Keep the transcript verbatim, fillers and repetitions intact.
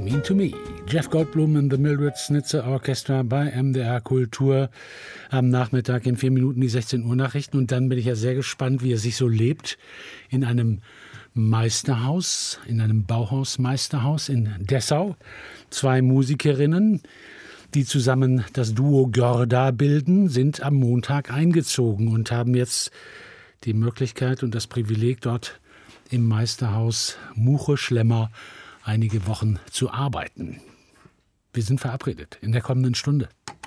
Mean to Me. Jeff Goldblum and the Mildred Snitzer Orchestra bei M D R Kultur am Nachmittag in vier Minuten die sechzehn Uhr Nachrichten. Und dann bin ich ja sehr gespannt, wie es sich so lebt in einem Meisterhaus, in einem Bauhaus-Meisterhaus in Dessau. Zwei Musikerinnen, die zusammen das Duo Görda bilden, sind am Montag eingezogen und haben jetzt die Möglichkeit und das Privileg, dort im Meisterhaus Muche-Schlemmer einige Wochen zu arbeiten. Wir sind verabredet in der kommenden Stunde.